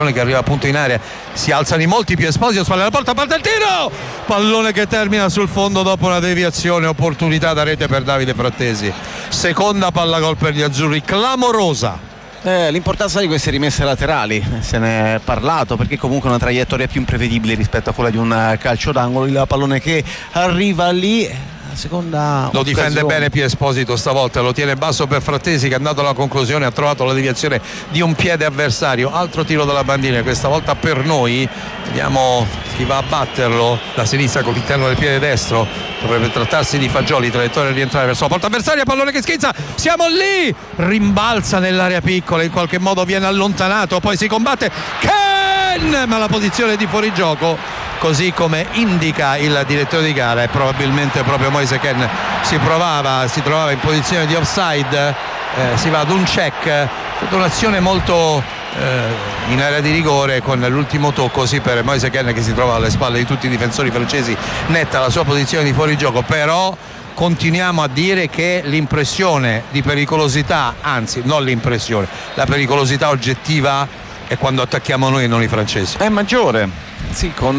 che arriva appunto in area, si alzano in molti. Più Esposito, spalla alla porta, parte il tiro, pallone che termina sul fondo dopo una deviazione, opportunità da rete per Davide Frattesi, seconda palla gol per gli azzurri, clamorosa. L'importanza di queste rimesse laterali se ne è parlato, perché comunque è una traiettoria più imprevedibile rispetto a quella di un calcio d'angolo. Il pallone che arriva lì, seconda lo difende occasione. bene Più Esposito stavolta, lo tiene basso per Frattesi che è andato alla conclusione, ha trovato la deviazione di un piede avversario, altro tiro dalla bandina questa volta per noi. Vediamo chi va a batterlo da sinistra con l'interno del piede destro, dovrebbe trattarsi di Fagioli, traiettoria a rientrare verso la porta avversaria, pallone che schizza, siamo lì, rimbalza nell'area piccola, in qualche modo viene allontanato, poi si combatte Ken, ma la posizione di fuorigioco, così come indica il direttore di gara, e probabilmente proprio Moise Ken si trovava in posizione di offside. Si va ad un check, è stata un'azione molto in area di rigore, con l'ultimo tocco sì per Moise Ken che si trova alle spalle di tutti i difensori francesi, netta la sua posizione di fuorigioco, però continuiamo a dire che l'impressione di pericolosità, anzi non l'impressione, la pericolosità oggettiva è quando attacchiamo noi e non i francesi. È maggiore, sì, con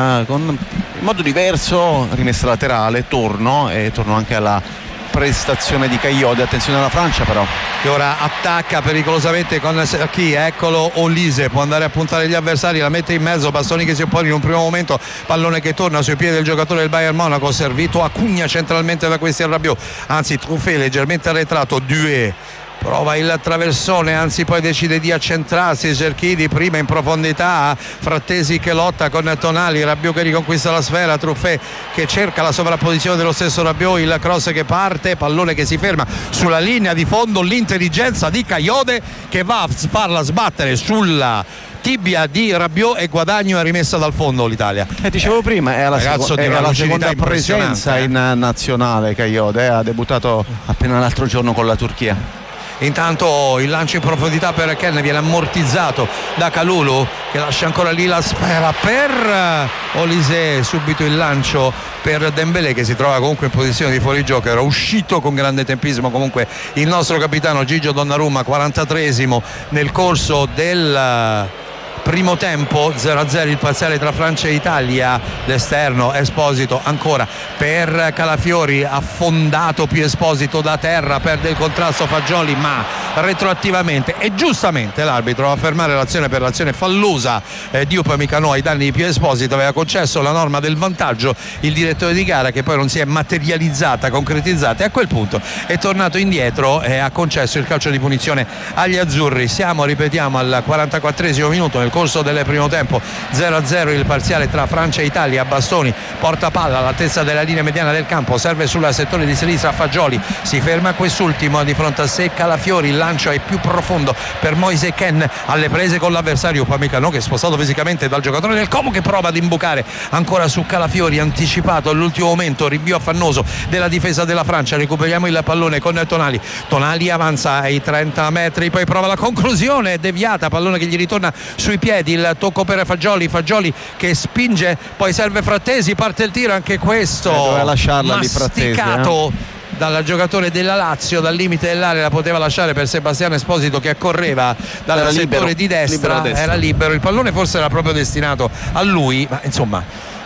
in modo diverso, rimessa laterale, torno anche alla prestazione di Cagliode. Attenzione alla Francia però, che ora attacca pericolosamente con chi? Eccolo, Olise, può andare a puntare gli avversari, la mette in mezzo, Bastoni che si oppone in un primo momento, pallone che torna sui piedi del giocatore del Bayern Monaco, servito a Cugna centralmente da questi a Rabiot, anzi Truffet leggermente arretrato, Dué prova il traversone, anzi poi decide di accentrarsi, Cerchidi prima in profondità, Frattesi che lotta con Tonali, Rabiot che riconquista la sfera, Truffet che cerca la sovrapposizione dello stesso Rabiot, il cross che parte, pallone che si ferma sulla linea di fondo, l'intelligenza di Cagliode che va a farla sbattere sulla tibia di Rabiot e guadagno, è rimessa dal fondo l'Italia. Dicevo prima, è la seconda presenza in nazionale Cagliode, ha debuttato appena l'altro giorno con la Turchia. Intanto il lancio in profondità per Ken viene ammortizzato da Kalulu che lascia ancora lì la sfera per Olise, subito il lancio per Dembélé che si trova comunque in posizione di fuorigioco, era uscito con grande tempismo comunque il nostro capitano Gigio Donnarumma, 43esimo nel corso del primo tempo, 0-0 il parziale tra Francia e Italia. L'esterno Esposito ancora per Calafiori, affondato Più Esposito da terra, perde il contrasto Fagioli, ma retroattivamente e giustamente l'arbitro va a fermare l'azione per l'azione fallosa di Upamecano ai danni di Più Esposito. Aveva concesso la norma del vantaggio il direttore di gara, che poi non si è materializzata, concretizzata, e a quel punto è tornato indietro e ha concesso il calcio di punizione agli azzurri. Siamo, ripetiamo, al 44esimo minuto nel corso del primo tempo, 0-0 il parziale tra Francia e Italia. Bastoni porta palla all'altezza della linea mediana del campo, serve sul settore di sinistra Fagioli, si ferma quest'ultimo di fronte a sé Calafiori, il lancio è più profondo per Moise Ken, alle prese con l'avversario Upamecano che è spostato fisicamente dal giocatore del Como, che prova ad imbucare ancora su Calafiori, anticipato all'ultimo momento, rinvio affannoso della difesa della Francia. Recuperiamo il pallone con Tonali avanza ai 30 metri, poi prova la conclusione, deviata, pallone che gli ritorna sui piedi, il tocco per Fagioli che spinge, poi serve Frattesi, parte il tiro, anche questo doveva lasciarla masticato dal giocatore della Lazio, dal limite dell'area, la poteva lasciare per Sebastiano Esposito che accorreva dal settore di destra, era libero, il pallone forse era proprio destinato a lui, ma insomma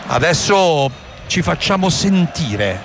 adesso ci facciamo sentire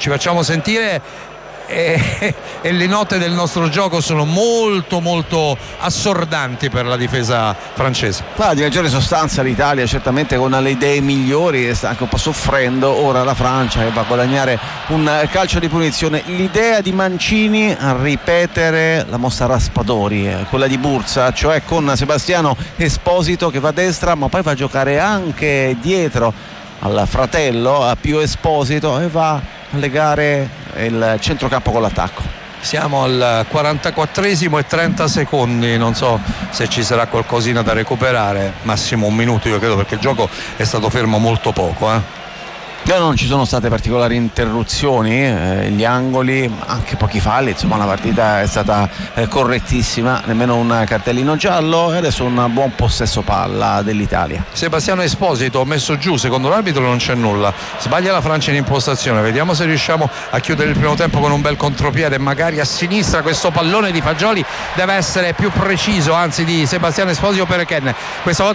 e le note del nostro gioco sono molto molto assordanti per la difesa francese. Di maggiore sostanza l'Italia certamente con le idee migliori, sta anche un po' soffrendo. Ora la Francia che va a guadagnare un calcio di punizione. L'idea di Mancini a ripetere la mossa Raspadori, quella di Bursa, cioè con Sebastiano Esposito che va a destra ma poi va a giocare anche dietro al fratello, a Più Esposito, e va a legare il centrocampo con l'attacco. Siamo al 44esimo e 30 secondi, non so se ci sarà qualcosina da recuperare, massimo un minuto io credo, perché il gioco è stato fermo molto poco. Non ci sono state particolari interruzioni, gli angoli, anche pochi falli, insomma la partita è stata correttissima, nemmeno un cartellino giallo, e adesso un buon possesso palla dell'Italia. Sebastiano Esposito messo giù, secondo l'arbitro non c'è nulla, sbaglia la Francia in impostazione, vediamo se riusciamo a chiudere il primo tempo con un bel contropiede, magari a sinistra questo pallone di Fagioli deve essere più preciso, anzi di Sebastiano Esposito per Ken, questa volta